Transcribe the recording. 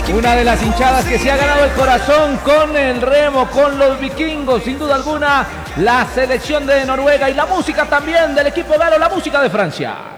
Una de las hinchadas que se ha ganado el corazón con el remo, con los vikingos, sin duda alguna, la selección de Noruega y la música también del equipo galo, la música de Francia.